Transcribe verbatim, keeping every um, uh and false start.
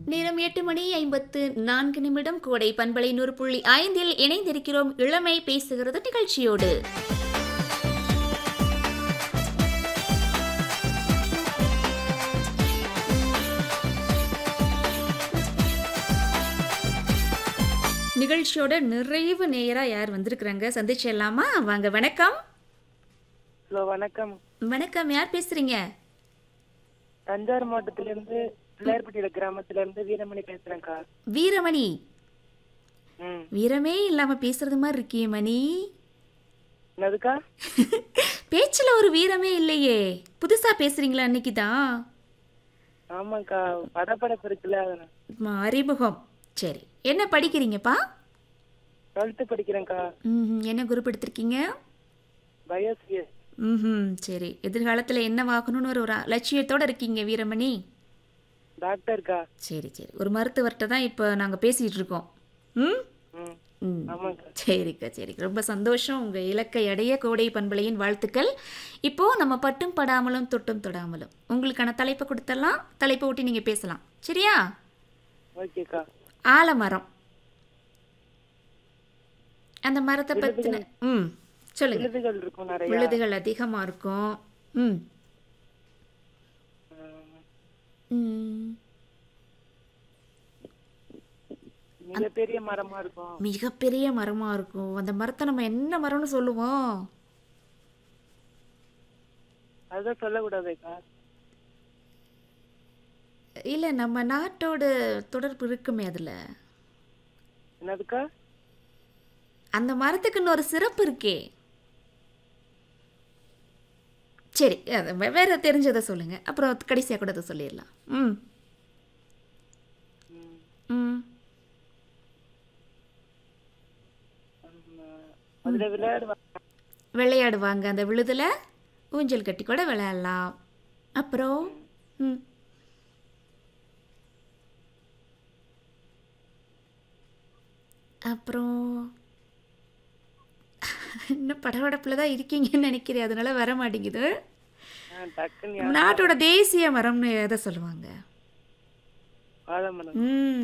நேரம் எட்டு மணி ஐம்பத்து நான்கு நிமிடம் கோடை பண்பலை நூறு புள்ளி ஐந்தில் இணைந்திருக்கிறோம் இளமை பேசுகிறது நிகழ்ச்சியோடு. நிகழ்ச்சியோட நிறைவு நேரா யார் வந்திருக்கிறாங்க சந்திச்சிடலாமா? வாங்க. வணக்கம். ஹலோ வணக்கம். வணக்கம், யார் பேசுறீங்க? தஞ்சாவூர் மாவட்டத்துல இருந்து பிள்ளையார்பட்டியில கிராமத்துல இருந்து வீரமணி பேசுறேன்க்கா. வீரமணி. ம் வீரமே இல்லாம பேசுறது மாதிரி இருக்கியே மணி. என்னதுக்கா? பேச்சுல ஒரு வீரமே இல்லையே. புதுசா பேசுறீங்களா? அன்னைக்கு தான். ஆமாக்கா, படப்படப்பு இருக்குல்ல அதனால. ம, அறிமுகம். சரி, என்ன படிக்கிறீங்கப்பா? டுவெல்த்து படிக்கிறேன்க்கா. ம், என்ன குரூப் எடுத்திருக்கீங்க? பயோசிஎஸ். ம், சரி. எதிர்காலத்தில் என்னவாகணும்னு ஒரு ஒரு லட்சியத்தோட இருக்கீங்க வீரமணி? டாக்டர்க்கா. சரி சரி, ஒரு மருத்துவர்கிட்ட தான் இப்போ நாங்கள் பேசிகிட்டு இருக்கோம். ம் ம் ம் ஆமாக்கா. சரிக்கா சரிக்கா, ரொம்ப சந்தோஷம். உங்கள் இலக்கை அடைய கோடை பண்பலையின் வாழ்த்துக்கள். இப்போது நம்ம பட்டும் படாமலும் தொட்டும் தொடாமலும் உங்களுக்கான தலைப்பை கொடுத்தலாம். தலைப்பை ஒட்டி நீங்கள் பேசலாம், சரியா? ஓகேக்கா. ஆலமரம். அந்த மரத்தை பற்றின ம் சொல்லுங்க. விழுதுகள் இருக்கும் நிறைய. விழுதுகள் அதிகமாக இருக்கும். ம் ம் மிகப்பெரிய மரமா இருக்கும். மிகப்பெரிய மரமாக இருக்கும். அந்த மரத்தை நம்ம என்ன மரம்னு சொல்லுவோம்? அதான் சொல்லக்கூடாதுக்கா. இல்லை, நம்ம நாட்டோட தொடர்பு இருக்குமே அதில். என்னதுக்கா? அந்த மரத்துக்குன்னு ஒரு சிறப்பு இருக்கே. சரி, அது வே- வேற தெரிஞ்சதை சொல்லுங்க, அப்புறம் கடைசியாக கூட அதை சொல்லிடலாம். ம் ம் ம் ஆமா. அதுல விளையாடுவாங்க. விளையாடுவாங்க. அந்த விழுதுல ஊஞ்சல் கட்டி கூட விளையாடலாம். அப்புறம் ம் அப்புறம் இன்னும் படபடப்பில் தான் இருக்கீங்கன்னு நினைக்கிறேன், அதனால வர மாட்டேங்குது. ஆ, டக்குன்னு நம்ம நாட்டோட தேசிய மரம்னு எதை சொல்லுவாங்க? ஆலமரம். ம்